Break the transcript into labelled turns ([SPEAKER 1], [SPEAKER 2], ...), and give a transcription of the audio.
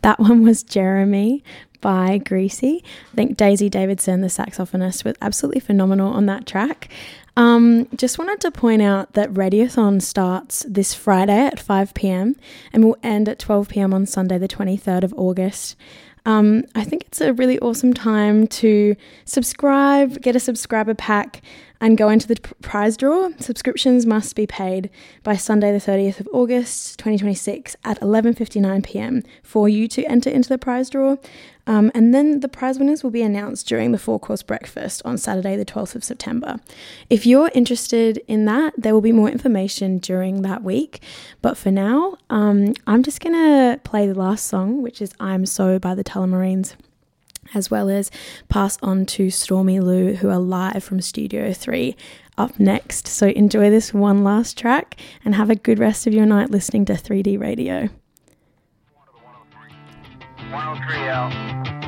[SPEAKER 1] That one was Jeremy by Greasy. I think Daisy Davidson, the saxophonist, was absolutely phenomenal on that track. Just wanted to point out that Radiothon starts this Friday at 5 p.m. and will end at 12 p.m. on Sunday, the 23rd of August. I think it's a really awesome time to subscribe, get a subscriber pack, and go into the prize draw. Subscriptions must be paid by Sunday the 30th of August 2026 at 11:59 p.m. for you to enter into the prize draw. And then the prize winners will be announced during the 4-course breakfast on Saturday the 12th of September. If you're interested in that, there will be more information during that week. But for now, I'm just going to play the last song, which is I'm So by the Tullamarines, as well as pass on to Stormy Lou, who are live from Studio 3 up next. So enjoy this one last track and have a good rest of your night listening to 3D Radio.
[SPEAKER 2] 103 out.